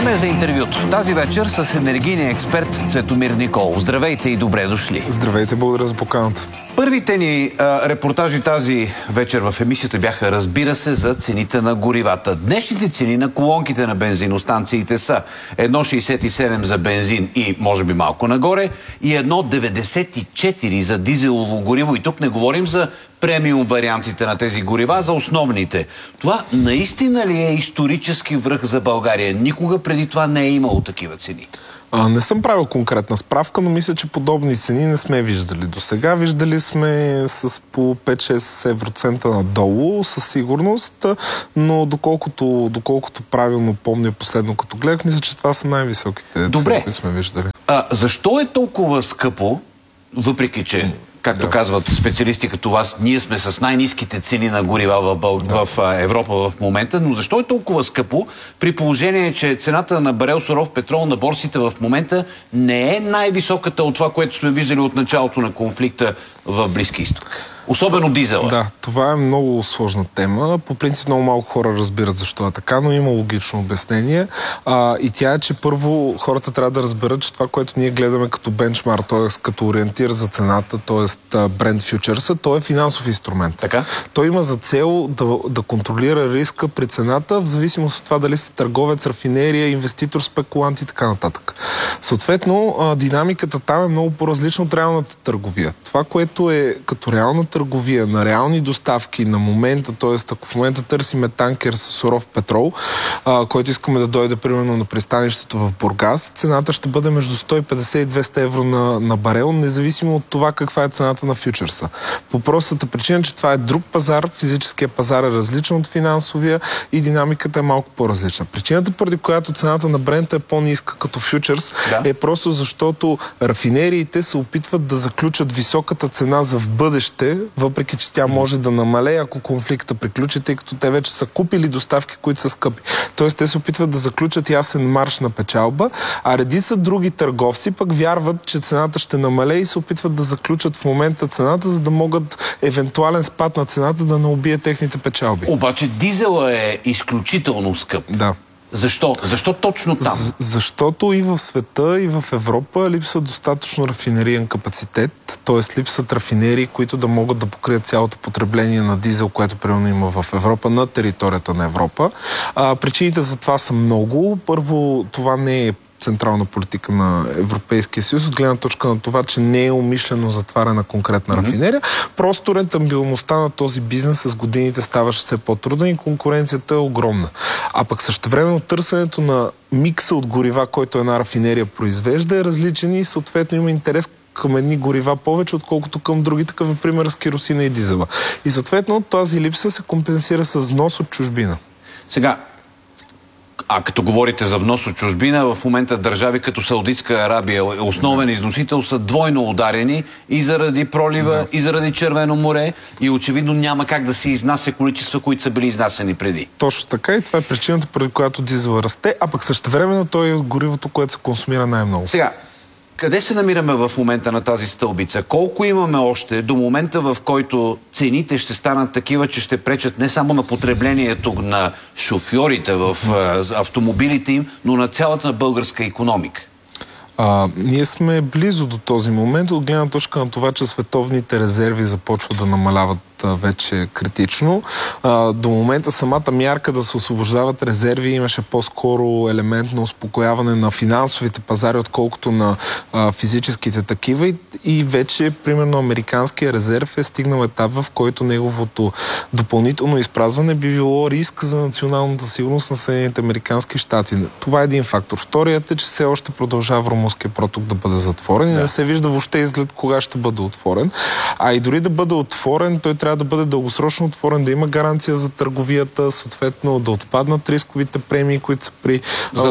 Време е за интервюто. Тази вечер с енергийния експерт Цветомир Николов. Здравейте и добре дошли. Здравейте, благодаря за поканата. Първите ни репортажи тази вечер в емисията бяха, разбира се, за цените на горивата. Днешните цени на колонките на бензиностанциите са 1,67 за бензин и може би малко нагоре и 1,94 за дизелово гориво. И тук не говорим за премиум вариантите на тези горива, за основните. Това наистина ли е исторически връх за България? Никога преди това не е имало такива цени. Не съм правил конкретна справка, но мисля, че подобни цени не сме виждали до сега. Виждали сме с по 5-6 евроцента надолу, със сигурност, но доколкото правилно помня последно като гледах, мисля, че това са най-високите цени, които сме виждали. Защо е толкова скъпо, въпреки че, както казват специалисти като вас, ние сме с най-ниските цени на горива в Европа в момента, но защо е толкова скъпо, при положение, че цената на барел суров петрол на борсите в момента не е най-високата от това, което сме виждали от началото на конфликта в Близки изток? Особено дизела. Да, това е много сложна тема. По принцип много малко хора разбират защо е така, но има логично обяснение. И тя е, че първо хората трябва да разберат, че това, което ние гледаме като бенчмарк, т.е. като ориентир за цената, т.е. Brent Futures, то е финансов инструмент. Така? Той има за цел да контролира риска при цената, в зависимост от това дали сте търговец, рафинерия, инвеститор, спекулант и така нататък. Съответно, динамиката там е много по-различна от реалната търговия. Това, което е като реална търговия на реални доставки на момента, т.е. ако в момента търсиме танкер с суров петрол, който искаме да дойде примерно на пристанището в Бургас, цената ще бъде между 150 и 200 евро на барел, независимо от това каква е цената на фьючерса. По простата причина, че това е друг пазар, физическия пазар е различен от финансовия и динамиката е малко по-различна. Причината, поради която цената на Брента е по-ниска като фьючерс, е просто защото рафинериите се опитват да заключат високата цена за в бъдеще, въпреки че тя може да намалее, ако конфликта приключи, тъй като те вече са купили доставки, които са скъпи. Тоест, те се опитват да заключат ясен марж на печалба, а редица други търговци пък вярват, че цената ще намалее и се опитват да заключат в момента цената, за да могат евентуален спад на цената да не убие техните печалби. Обаче дизела е изключително скъп. Да. Защо? Защо точно там? Защото и в света, и в Европа липсва достатъчно рафинериен капацитет, т.е. липсват рафинерии, които да могат да покрият цялото потребление на дизел, което примерно има в Европа, на територията на Европа. Причините за това са много. Първо, това не е централна политика на Европейския съюз, от гледна точка на това, че не е умишлено затваряне на конкретна рафинерия. Просто рентабилността на този бизнес с годините ставаше все по-трудна и конкуренцията е огромна. А пък същевременно търсенето на микса от горива, който една рафинерия произвежда, е различен и съответно има интерес към едни горива повече, отколкото към други. Такъв е пример с керосина и дизела. И съответно тази липса се компенсира с внос от чужбина. Сега, като говорите за внос от чужбина, в момента държави като Саудитска Арабия, основен износител, са двойно ударени и заради пролива, и заради Червено море, и очевидно няма как да се изнася количества, които са били изнасени преди. Точно така, и това е причината, поради която дизел расте, а пък същевременно той е горивото, което се консумира най-много. Сега, къде се намираме в момента на тази стълбица? Колко имаме още до момента, в който цените ще станат такива, че ще пречат не само на потреблението на шофьорите в автомобилите им, но на цялата българска икономика? Ние сме близо до този момент, от гледна точка на това, че световните резерви започват да намаляват вече критично. До момента самата мярка да се освобождават резерви имаше по-скоро елемент на успокояване на финансовите пазари, отколкото на физическите такива. И вече, примерно, американския резерв е стигнал етап, в който неговото допълнително изпразване би било риск за националната сигурност на Съединените американски щати. Това е един фактор. Вторият е, че все още продължава румънския проток да бъде затворен и не се вижда въобще изглед кога ще бъде отворен. А и дори да бъде отворен, той трябва да бъде дългосрочно отворен, да има гаранция за търговията, съответно да отпаднат рисковите премии, които са при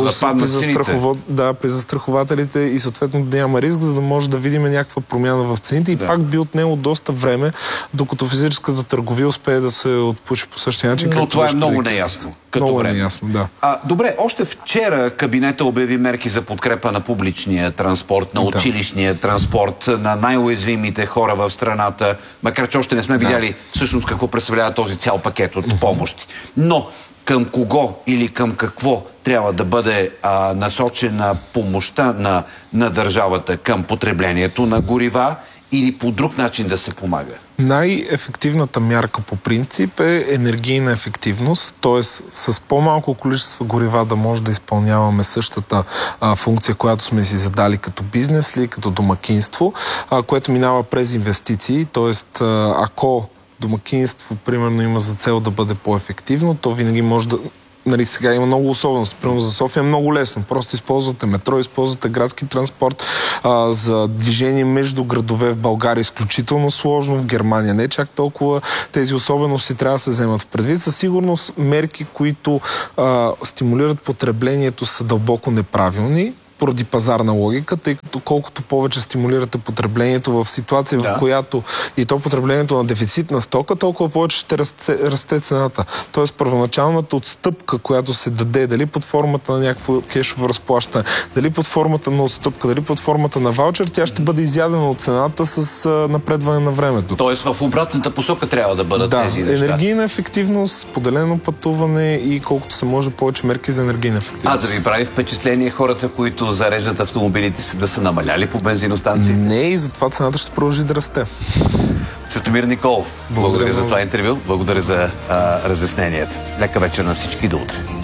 застрахователите и съответно да няма риск, за да може да видим някаква промяна в цените. И пак би отнело доста време, докато физическата търговия успее да се отпуши по същия начин. Но това е много неясно. Много неясно, да. Добре, още вчера кабинета обяви мерки за подкрепа на публичния транспорт, на училищния транспорт, на най-уязвимите хора в страната, макар че още не сме видяли всъщност какво представлява този цял пакет от помощи. Но към кого или към какво трябва да бъде насочена помощта на държавата към потреблението на горива или по друг начин да се помага? Най-ефективната мярка по принцип е енергийна ефективност, т.е. с по-малко количество горива да може да изпълняваме същата функция, която сме си задали като бизнес или като домакинство, което минава през инвестиции, т.е. ако домакинство, примерно, има за цел да бъде по-ефективно, то винаги може да... Нали, сега има много особености. Примерно за София е много лесно. Просто използвате метро, използвате градски транспорт. За движение между градове в България е изключително сложно. В Германия не е чак толкова. Тези особености трябва да се вземат в предвид. Със сигурност мерки, които стимулират потреблението, са дълбоко неправилни поради пазарна логика, тъй като колкото повече стимулирате потреблението в ситуация, в която и то потреблението на дефицит на стока, толкова повече ще расте цената. Тоест първоначалната отстъпка, която се даде, дали под формата на някакво кешово разплащане, дали под формата на отстъпка, дали под формата на ваучер, тя ще бъде изядена от цената с напредване на времето. Тоест в обратната посока трябва да бъдат тези неща. Енергийна ефективност, споделено пътуване и колкото се може повече мерки за енергийна ефективност. Да ви прави впечатление хората, които зареждат автомобилите си, да са намаляли по бензиностанции? Не, и затова цената ще продължи да расте. Светомир Николов, благодаря за това интервю, благодаря за разясненията. Лека вечер на всички, до утре.